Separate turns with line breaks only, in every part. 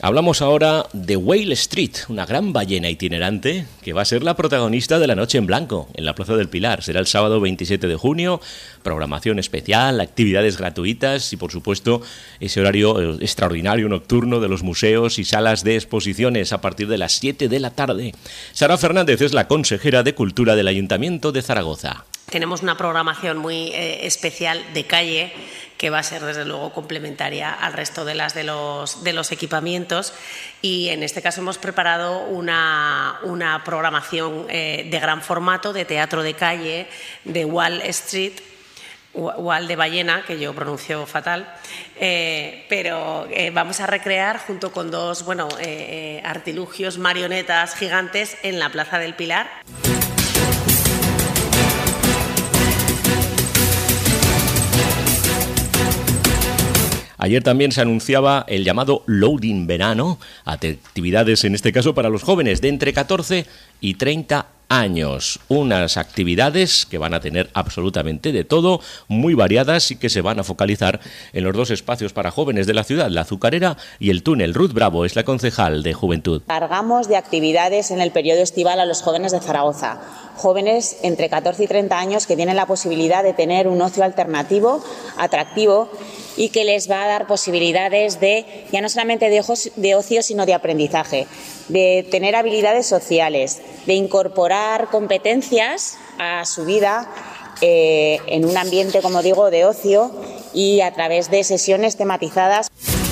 Hablamos ahora de Whale Street, una gran ballena itinerante que va a ser la protagonista de la Noche en Blanco en la Plaza del Pilar. Será el sábado 27 de junio, programación especial, actividades gratuitas y, por supuesto, ese horario extraordinario nocturno de los museos y salas de exposiciones a partir de las 7 de la tarde. Sara Fernández es la consejera de Cultura del Ayuntamiento de Zaragoza.
Tenemos una programación muy especial de calle que va a ser desde luego complementaria al resto de las de los equipamientos, y en este caso hemos preparado una programación de gran formato de teatro de calle, de Whale Street, Whale de ballena, que yo pronuncio fatal, pero vamos a recrear junto con dos artilugios, marionetas gigantes en la Plaza del Pilar.
Ayer también se anunciaba el llamado Loading Verano, actividades en este caso para los jóvenes de entre 14 y 30 años. Unas actividades que van a tener absolutamente de todo, muy variadas y que se van a focalizar en los dos espacios para jóvenes de la ciudad, la Azucarera y el Túnel. Ruth Bravo es la concejal de Juventud.
Cargamos de actividades en el periodo estival a los jóvenes de Zaragoza. Jóvenes entre 14 y 30 años que tienen la posibilidad de tener un ocio alternativo, atractivo, y que les va a dar posibilidades de, ya no solamente de ocio, sino de aprendizaje, de tener habilidades sociales, de incorporar competencias a su vida en un ambiente, como digo, de ocio y a través de sesiones tematizadas.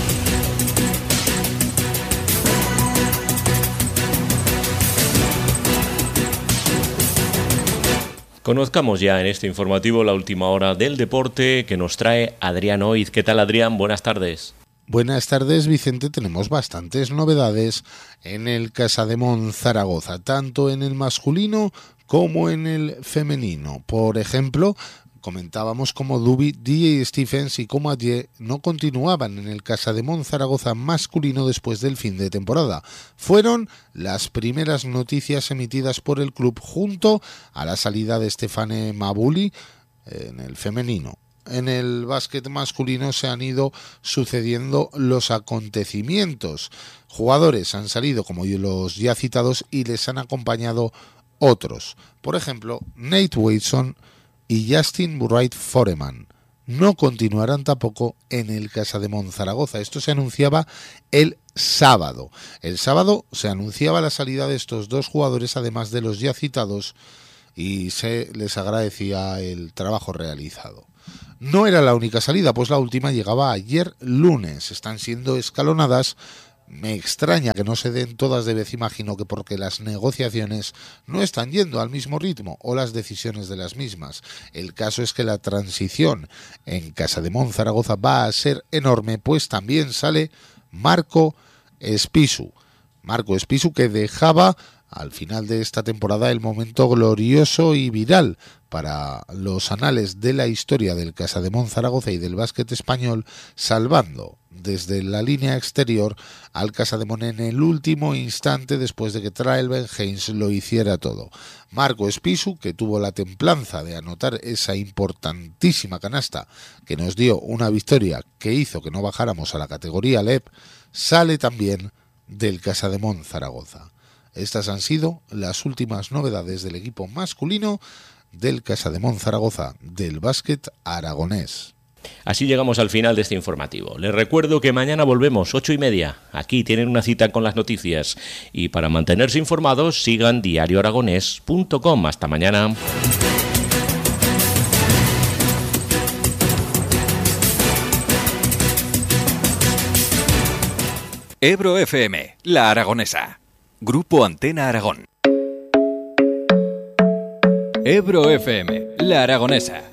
Conozcamos ya en este informativo la última hora del deporte que nos trae Adrián Oiz. ¿Qué tal, Adrián? Buenas tardes.
Buenas tardes, Vicente. Tenemos bastantes novedades en el Casademont Zaragoza, tanto en el masculino como en el femenino. Por ejemplo, comentábamos cómo Duby, DJ Stephens y Comadie no continuaban en el Casademont Zaragoza masculino después del fin de temporada. Fueron las primeras noticias emitidas por el club junto a la salida de Stefane Mabuli en el femenino. En el básquet masculino se han ido sucediendo los acontecimientos. Jugadores han salido como los ya citados y les han acompañado otros. Por ejemplo, Nate Watson y Justin Wright Foreman no continuarán tampoco en el Casademont Zaragoza. Esto se anunciaba el sábado. El sábado se anunciaba la salida de estos dos jugadores, además de los ya citados, y se les agradecía el trabajo realizado. No era la única salida, pues la última llegaba ayer lunes. Están siendo escalonadas. Me extraña que no se den todas de vez, imagino que porque las negociaciones no están yendo al mismo ritmo o las decisiones de las mismas. El caso es que la transición en Casademont Zaragoza va a ser enorme, pues también sale Marco Espisu. Marco Espisu, que dejaba al final de esta temporada el momento glorioso y viral para los anales de la historia del Casademont Zaragoza y del básquet español, salvando desde la línea exterior al Casademont en el último instante después de que Trael Ben Haynes lo hiciera todo. Marco Espisu, que tuvo la templanza de anotar esa importantísima canasta que nos dio una victoria que hizo que no bajáramos a la categoría LEP, sale también del Casademont Zaragoza. Estas han sido las últimas novedades del equipo masculino del Casademont Zaragoza, del básquet aragonés.
Así llegamos al final de este informativo. Les recuerdo que mañana volvemos 8:30. Aquí tienen una cita con las noticias. Y para mantenerse informados, sigan diarioaragonés.com. Hasta mañana.
Ebro FM, La Aragonesa. Grupo Antena Aragón. Ebro FM, La Aragonesa.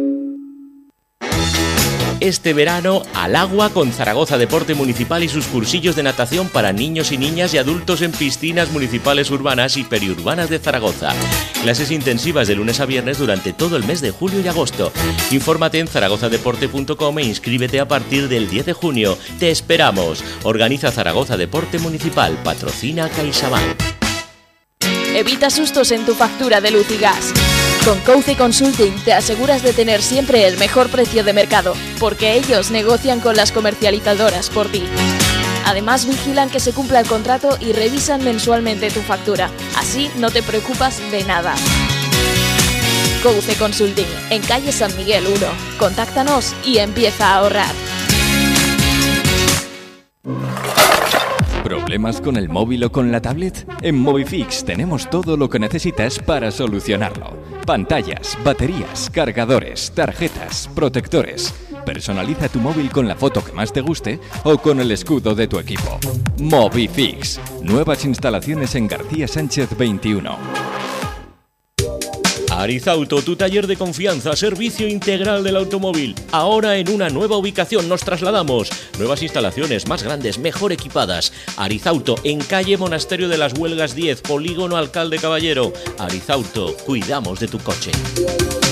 Este verano al agua con Zaragoza Deporte Municipal y sus cursillos de natación para niños y niñas y adultos en piscinas municipales urbanas y periurbanas de Zaragoza. Clases intensivas de lunes a viernes durante todo el mes de julio y agosto. Infórmate en zaragozadeporte.com e inscríbete a partir del 10 de junio. Te esperamos. Organiza Zaragoza Deporte Municipal. Patrocina CaixaBank.
Evita sustos en tu factura de luz y gas. Con Couce Consulting te aseguras de tener siempre el mejor precio de mercado, porque ellos negocian con las comercializadoras por ti. Además, vigilan que se cumpla el contrato y revisan mensualmente tu factura. Así no te preocupas de nada. Couce Consulting, en calle San Miguel 1. Contáctanos y empieza a ahorrar.
¿Problemas con el móvil o con la tablet? En Movifix tenemos todo lo que necesitas para solucionarlo. Pantallas, baterías, cargadores, tarjetas, protectores. Personaliza tu móvil con la foto que más te guste o con el escudo de tu equipo. Movifix. Nuevas instalaciones en García Sánchez 21.
Arizauto, tu taller de confianza, servicio integral del automóvil. Ahora en una nueva ubicación nos trasladamos. Nuevas instalaciones, más grandes, mejor equipadas. Arizauto, en calle Monasterio de las Huelgas 10, Polígono Alcalde Caballero. Arizauto, cuidamos de tu coche.